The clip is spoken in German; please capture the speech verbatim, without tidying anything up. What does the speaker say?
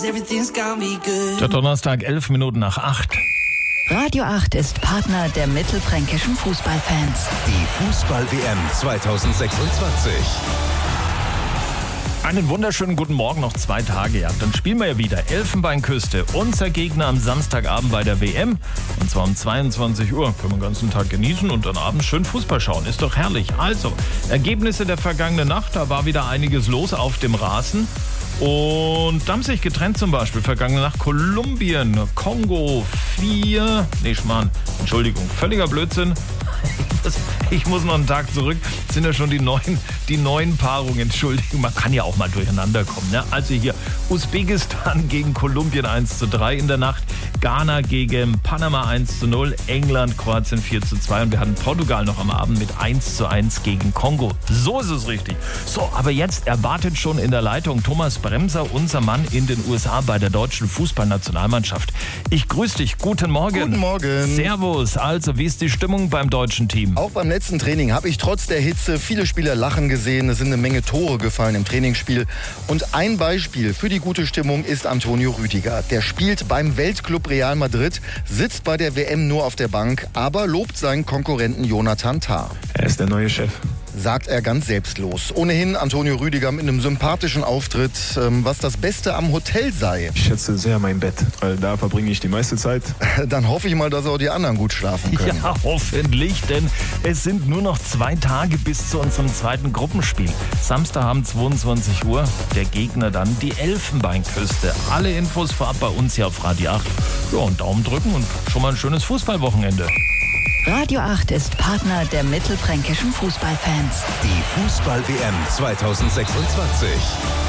Der Donnerstag, elf Minuten nach acht. Radio acht ist Partner der mittelfränkischen Fußballfans. Die Fußball-W M zweitausendsechsundzwanzig. Einen wunderschönen guten Morgen, noch zwei Tage, ja. Dann spielen wir ja wieder Elfenbeinküste. Unser Gegner am Samstagabend bei der W M. Und zwar um zweiundzwanzig Uhr. Können wir den ganzen Tag genießen und dann abends schön Fußball schauen. Ist doch herrlich. Also, Ergebnisse der vergangenen Nacht. Da war wieder einiges los auf dem Rasen. Und da haben sich getrennt zum Beispiel vergangene Nacht Kolumbien, Kongo vier, nee Schmarrn, Entschuldigung, völliger Blödsinn. Ich muss noch einen Tag zurück. Das sind ja schon die neuen, die neuen Paarungen. Entschuldigung, man kann ja auch mal durcheinander kommen. Ne? Also hier Usbekistan gegen Kolumbien eins zu drei in der Nacht. Ghana gegen Panama eins zu null. England, Kroatien vier zu zwei. Und wir hatten Portugal noch am Abend mit eins zu eins gegen Kongo. So ist es richtig. So, aber jetzt erwartet schon in der Leitung Thomas Bremser, unser Mann in den U S A bei der deutschen Fußballnationalmannschaft. Ich grüße dich. Guten Morgen. Guten Morgen. Servus. Also, wie ist die Stimmung beim deutschen Team? Auch beim letzten Training habe ich trotz der Hitze viele Spieler lachen gesehen. Es sind eine Menge Tore gefallen im Trainingsspiel. Und ein Beispiel für die gute Stimmung ist Antonio Rüdiger. Der spielt beim Weltclub Real Madrid, sitzt bei der W M nur auf der Bank, aber lobt seinen Konkurrenten Jonathan Tah. Er ist der neue Chef. Sagt er ganz selbstlos. Ohnehin Antonio Rüdiger mit einem sympathischen Auftritt, ähm, was das Beste am Hotel sei. Ich schätze sehr mein Bett, weil da verbringe ich die meiste Zeit. Dann hoffe ich mal, dass auch die anderen gut schlafen können. Ja, hoffentlich, denn es sind nur noch zwei Tage bis zu unserem zweiten Gruppenspiel. Samstagabend zweiundzwanzig Uhr, der Gegner dann die Elfenbeinküste. Alle Infos vorab bei uns hier auf Radio acht. Ja, und Daumen drücken und schon mal ein schönes Fußballwochenende. Radio acht ist Partner der mittelfränkischen Fußballfans. Die Fußball-W M zweitausendsechsundzwanzig.